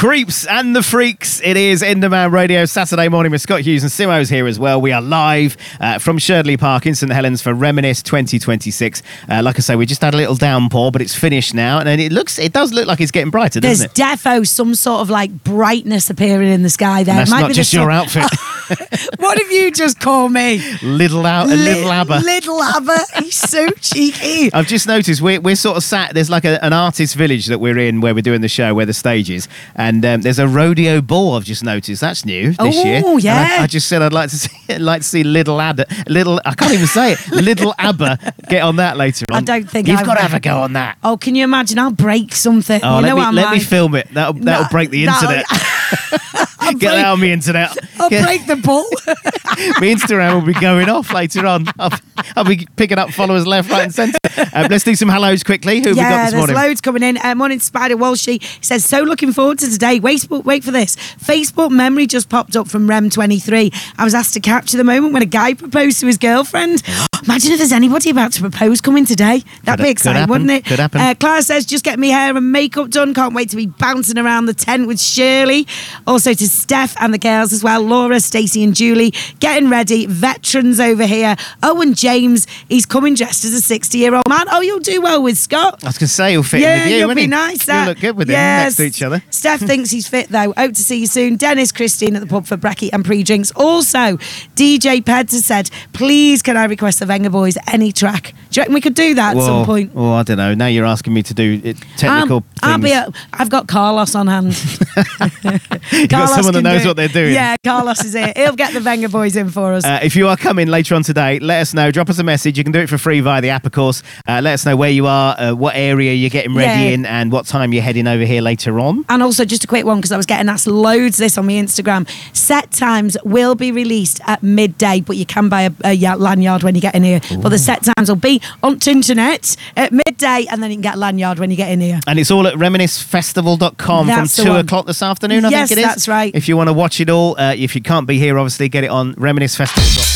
Creeps and the Freaks. It is Enderman Radio Saturday morning with Scott Hughes, and Simo's here as well. We are live from Sherdley Park in St Helens for Reminisce 2026. Like I say, we just had a little downpour, but it's finished now, and it does look like it's getting brighter, doesn't There's defo some sort of like brightness appearing in the sky there. And that's not just your outfit. What have you just called me? Little Abba. Little Abba. He's so cheeky. I've just noticed we're sort of sat. There's like an artist village that we're in where we're doing the show, where the stage is, and there's a rodeo ball. I've just noticed that's new this year. Oh yeah! I just said I'd like to see Little I can't even say it. Little Abba get on that later on. I don't think you've got to have a go on that. Oh, can you imagine? I'll break something. Oh, let me film it. That'll break the internet. Get that on the internet. I'll break the ball. My Instagram will be going off later on. I'll be picking up followers left, right and centre. Let's do some hellos quickly. Who have we got this morning? There's loads coming in. Morning Spider Walshy says, so looking forward to today. Wait for this. Facebook memory just popped up from Rem23. I was asked to capture the moment when a guy proposed to his girlfriend. Imagine if there's anybody about to propose coming today. That'd be exciting, wouldn't it? Could happen. Clara says, just get me hair and makeup done. Can't wait to be bouncing around the tent with Shirley. Also to Steph and the girls as well. Laura, Stacey and Julie getting ready. Veterans over here. Owen James, he's coming dressed as a 60-year-old man. Oh, you'll do well with Scott. I was going to say, he'll fit in with you, you'll won't be he? nice. You'll look good with him next to each other. Steph thinks he's fit though. Hope to see you soon. Dennis, Christine at the pub for brekkie and pre-drinks. Also, DJ Peds has said, please can I request the Venga Boys any track? Do you reckon we could do that at some point? Oh, I don't know. Now you're asking me to do technical things. I've got Carlos on hand. You've got someone that knows what they're doing. Yeah, Carlos is here. He'll get the Venga Boys in for us. If you are coming later on today, let us know. Drop us a message. You can do it for free via the app, of course. Let us know where you are, what area you're getting ready in, and what time you're heading over here later on. And also, just a quick one, because I was getting asked loads this on my Instagram. Set times will be released at midday, but you can buy a lanyard when you get in here. Ooh. But the set times will be on the internet at midday, and then you can get a lanyard when you get in here. And it's all at reminiscefestival.com from 2 o'clock this afternoon, I think it is. Yes, that's right. If you want to watch it all, if you can't be here, obviously, get it on reminiscefestival.com.